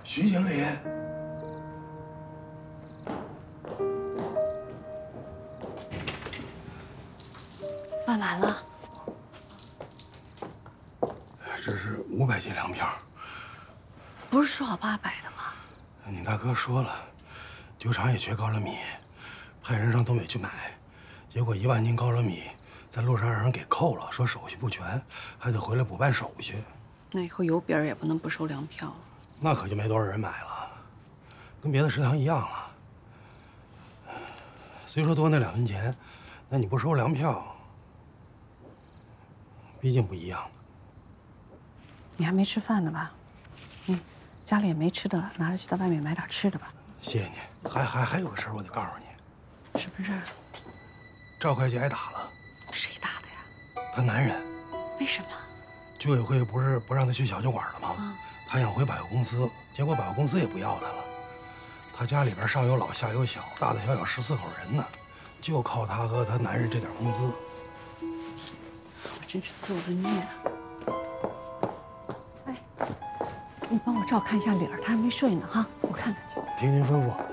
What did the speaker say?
徐经理， 办完了。 这是500斤粮票。 不是说好800的吗？ 你大哥说了，酒厂也缺高粱米，派人上东北去买，结果1万斤高粱米在路上让人给扣了，说手续不全，还得回来补办手续。 那以后有饼也不能不收粮票了。 那可就没多少人买了，跟别的食堂一样了。虽说多那2分钱，那你不收粮票，毕竟不一样。 你还没吃饭呢吧？家里也没吃的了，拿着去到外面买点吃的吧。 谢谢你。还有个事儿，我得告诉你。 什么事儿？ 赵会计挨打了。 谁打的呀？ 她男人。 为什么？ 居委会不是不让他去小酒馆了吗？他想回百货公司，结果百货公司也不要他了。他家里边上有老下有小，大大小小14口人呢，就靠他和他男人这点工资。 我真是作了孽了。哎，你帮我照看一下理儿，他还没睡呢哈，我看看去。 听您吩咐。